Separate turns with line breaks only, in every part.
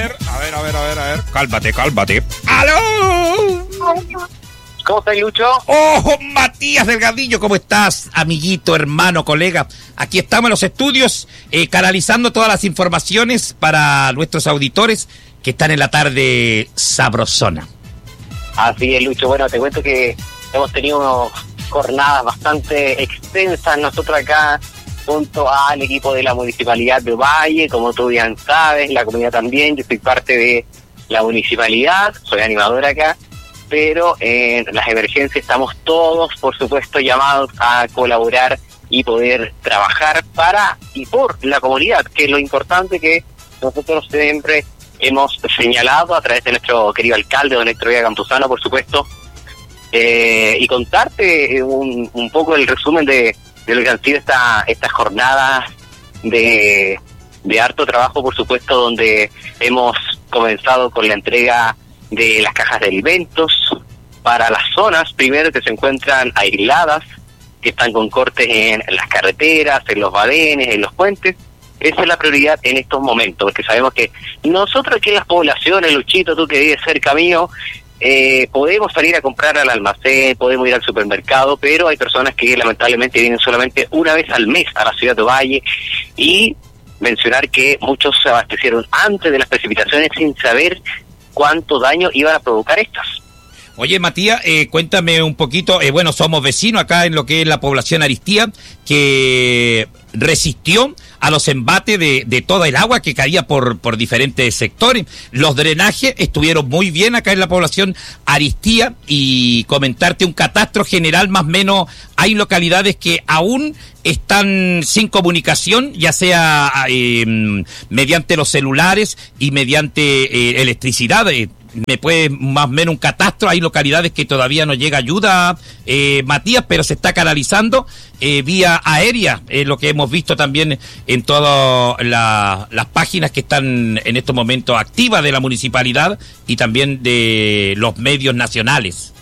ver. Cálmate. ¡Aló!
¿Cómo estás, Lucho?
¡Oh, Matías Delgadillo! ¿Cómo estás, amiguito, hermano, colega? Aquí estamos en los estudios, canalizando todas las informaciones para nuestros auditores que están en la tarde sabrosona.
Así es, Lucho. Bueno, te cuento que hemos tenido jornadas bastante extensas nosotros acá, junto al equipo de la Municipalidad de Ovalle, como tú bien sabes, la comunidad también. Yo soy parte de la municipalidad, soy animador acá, pero en las emergencias estamos todos, por supuesto, llamados a colaborar y poder trabajar para y por la comunidad, que es lo importante que nosotros siempre hemos señalado a través de nuestro querido alcalde, don Héctor Villa Campuzano, por supuesto, y contarte un poco el resumen de lo que han sido estas jornadas de harto trabajo, por supuesto, donde hemos comenzado con la entrega de las cajas de alimentos para las zonas, primero, que se encuentran aisladas, que están con cortes en las carreteras, en los badenes, en los puentes. Esa es la prioridad en estos momentos, porque sabemos que nosotros aquí en las poblaciones, Luchito, tú que vives cerca mío, podemos salir a comprar al almacén, podemos ir al supermercado, pero hay personas que lamentablemente vienen solamente una vez al mes a la ciudad de Ovalle, y mencionar que muchos se abastecieron antes de las precipitaciones sin saber cuánto daño iban a provocar estas.
Oye, Matías, cuéntame un poquito, bueno, somos vecinos acá en lo que es la población Aristía, que resistió a los embates de toda el agua que caía por diferentes sectores. Los drenajes estuvieron muy bien acá en la población Aristía, y comentarte un catastro general más o menos. Hay localidades que aún están sin comunicación, ya sea mediante los celulares y mediante electricidad. ¿Me puede más o menos un catastro? Hay localidades que todavía no llega ayuda, Matías, pero se está canalizando vía aérea, lo que hemos visto también en todas las páginas que están en estos momentos activas de la municipalidad y también de los medios nacionales.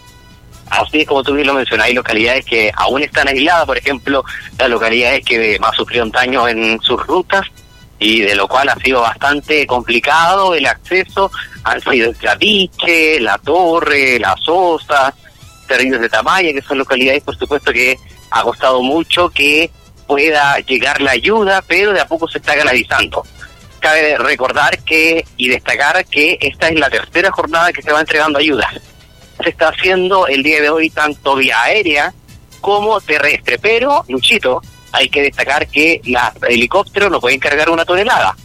Así es, como tú bien lo mencionas, hay localidades que aún están aisladas, por ejemplo, las localidades que más sufrieron daño en sus rutas, y de lo cual ha sido bastante complicado el acceso. Han sido el Trapiche, La Torre, La Sosa, Cerrillos de Tamaya, que son localidades, por supuesto, que ha costado mucho que pueda llegar la ayuda, pero de a poco se está canalizando. Cabe recordar y destacar que esta es la tercera jornada que se va entregando ayuda. Se está haciendo el día de hoy tanto vía aérea como terrestre, pero, Luchito, hay que destacar que los helicópteros no pueden cargar 1 tonelada.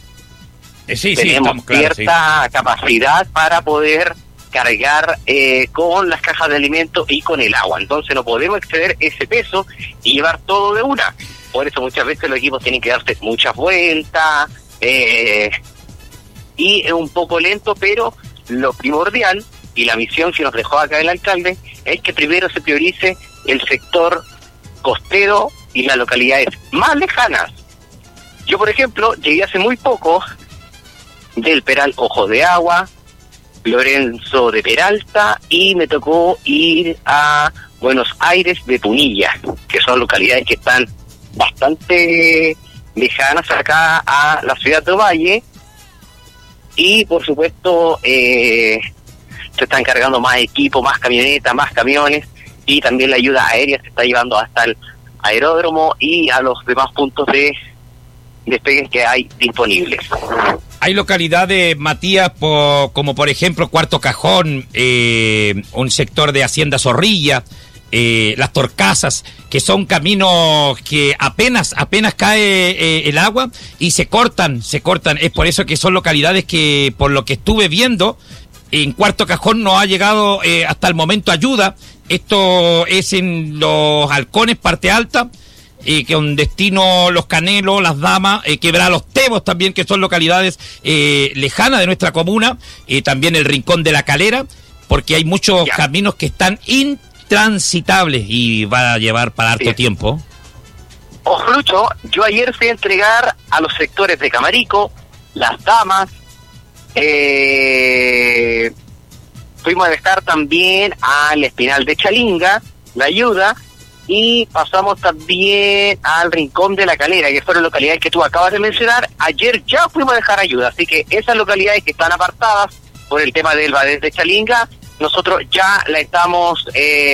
Tenemos cierta capacidad para poder cargar con las cajas de alimentos y con el agua. Entonces no podemos exceder ese peso y llevar todo de una. Por eso muchas veces los equipos tienen que darse muchas vueltas y es un poco lento, pero lo primordial y la misión que nos dejó acá el alcalde es que primero se priorice el sector costero y las localidades más lejanas. Yo, por ejemplo, llegué hace muy poco del Peral Ojo de Agua, Lorenzo de Peralta, y me tocó ir a Buenos Aires de Punilla, que son localidades que están bastante lejanas acá a la ciudad de Ovalle, y por supuesto se están cargando más equipo, más camionetas, más camiones, y también la ayuda aérea se está llevando hasta el aeródromo y a los demás puntos de despegues que hay disponibles.
Hay localidades, Matías, como por ejemplo Cuarto Cajón, un sector de Hacienda Zorrilla, Las Torcasas, que son caminos que apenas cae el agua y se cortan. Es por eso que son localidades que, por lo que estuve viendo, en Cuarto Cajón no ha llegado hasta el momento ayuda. Esto es en Los Halcones, parte alta, que un destino Los Canelos, Las Damas, Quebrada Los Tebos también, que son localidades lejanas de nuestra comuna, también el Rincón de la Calera, porque hay muchos caminos que están intransitables y va a llevar para harto tiempo.
Ojo, Lucho, yo ayer fui a entregar a los sectores de Camarico, Las Damas, fuimos a dejar también al Espinal de Chalinga la ayuda, y pasamos también al Rincón de la Calera, que fueron localidades que tú acabas de mencionar. Ayer ya fuimos a dejar ayuda, así que esas localidades que están apartadas por el tema del Badés de Chalinga, nosotros ya la estamos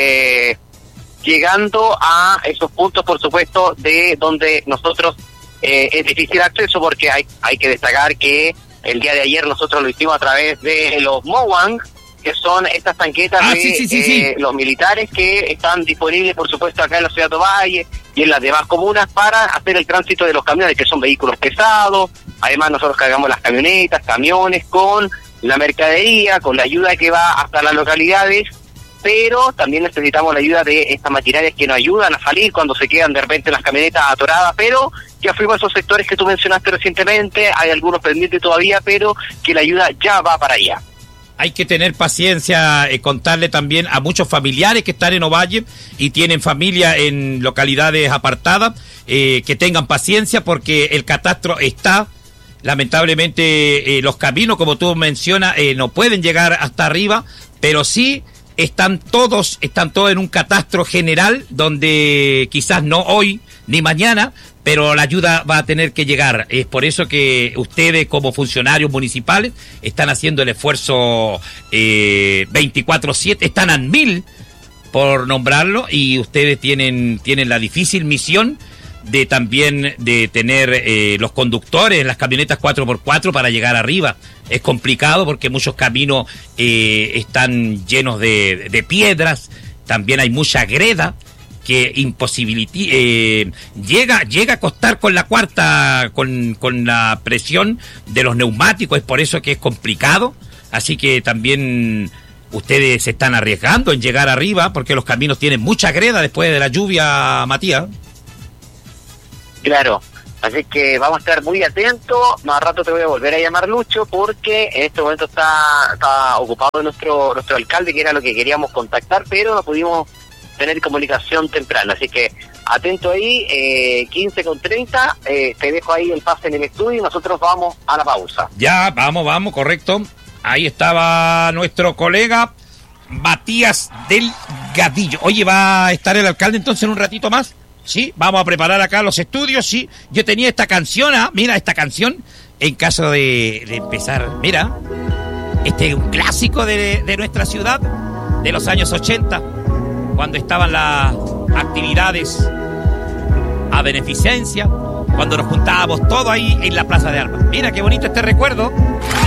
llegando a esos puntos, por supuesto, de donde nosotros es difícil acceso, porque hay que destacar que el día de ayer nosotros lo hicimos a través de los Mowang, que son estas tanquetas de los militares que están disponibles, por supuesto, acá en la ciudad de Ovalle y en las demás comunas para hacer el tránsito de los camiones, que son vehículos pesados. Además, nosotros cargamos las camionetas, camiones con la mercadería, con la ayuda que va hasta las localidades, pero también necesitamos la ayuda de estas maquinarias que nos ayudan a salir cuando se quedan de repente las camionetas atoradas, pero ya fuimos a esos sectores que tú mencionaste recientemente, hay algunos pendientes todavía, pero que la ayuda ya va para allá.
Hay que tener paciencia, contarle también a muchos familiares que están en Ovalle y tienen familia en localidades apartadas, que tengan paciencia porque el catastro está. Lamentablemente los caminos, como tú mencionas, no pueden llegar hasta arriba, pero sí están todos en un catastro general donde quizás no hoy ni mañana, pero la ayuda va a tener que llegar. Es por eso que ustedes como funcionarios municipales están haciendo el esfuerzo 24/7, están a 1000 por nombrarlo, y ustedes tienen la difícil misión de también de tener los conductores en las camionetas 4x4 para llegar arriba. Es complicado porque muchos caminos están llenos de piedras, también hay mucha greda que llega a costar con la cuarta, con la presión de los neumáticos. Es por eso que es complicado, así que también ustedes se están arriesgando en llegar arriba porque los caminos tienen mucha greda después de la lluvia, Matías.
Claro, así que vamos a estar muy atentos. Más rato te voy a volver a llamar, Lucho, porque en este momento está ocupado nuestro alcalde, que era lo que queríamos contactar, pero no pudimos tener comunicación temprana. Así que atento ahí, 15:30, te dejo ahí el pase en el estudio y nosotros vamos a la pausa.
Ya, vamos, correcto. Ahí estaba nuestro colega Matías Delgadillo. Oye, ¿va a estar el alcalde entonces en un ratito más? Sí, vamos a preparar acá los estudios, sí. Yo tenía esta canción, mira, esta canción, en caso de empezar, mira, este es un clásico de nuestra ciudad, de los años 80, cuando estaban las actividades a beneficencia, cuando nos juntábamos todos ahí en la Plaza de Armas. Mira qué bonito este recuerdo.